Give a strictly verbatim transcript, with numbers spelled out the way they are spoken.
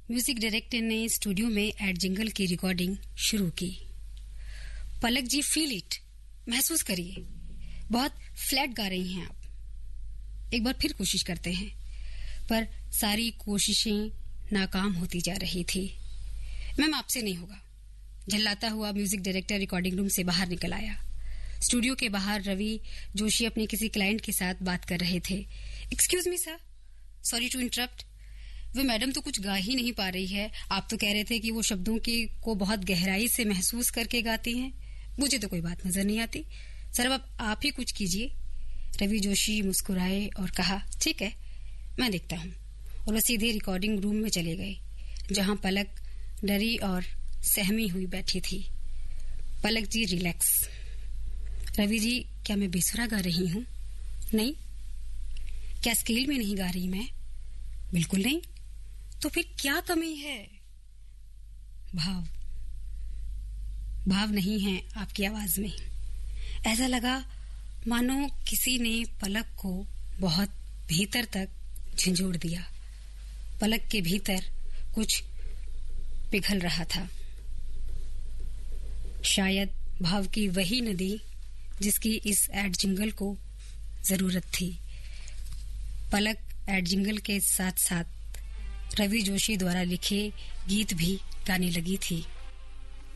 Music director ने studio में add jingle की रिकॉर्डिंग शुरू की। पलक जी, फील इट, महसूस करिए, बहुत फ्लैट गा रही हैं आप। एक बार फिर कोशिश करते हैं, पर सारी कोशिशें नाकाम होती जा रही थी। मैम, आपसे नहीं होगा। झल्लाता हुआ म्यूजिक डायरेक्टर रिकॉर्डिंग रूम से बाहर निकल आया। स्टूडियो के बाहर रवि जोशी अपने किसी क्लाइंट के साथ बात कर रहे थे। Excuse me sir, sorry to interrupt. वो मैडम तो कुछ गा ही नहीं पा रही है। आप तो कह रहे थे कि वो शब्दों की को बहुत गहराई से महसूस करके गाती हैं। मुझे तो कोई बात नजर नहीं आती। सर, अब आप ही कुछ कीजिए। रवि जोशी मुस्कुराए और कहा, ठीक है, मैं देखता हूँ। और वो सीधे रिकॉर्डिंग रूम में चले गए, जहाँ पलक डरी और सहमी हुई बैठी थी। पलक जी, रिलैक्स। रवि जी, क्या मैं बेसुरा गा रही हूँ? नहीं। क्या स्केल में नहीं गा रही मैं? बिल्कुल नहीं। तो फिर क्या कमी है? भाव भाव नहीं है आपकी आवाज में। ऐसा लगा मानो किसी ने पलक को बहुत भीतर तक झंझोड़ दिया। पलक के भीतर कुछ पिघल रहा था, शायद भाव की वही नदी जिसकी इस एड जिंगल को जरूरत थी। पलक एड जिंगल के साथ साथ रवि जोशी द्वारा लिखे गीत भी गाने लगी थी।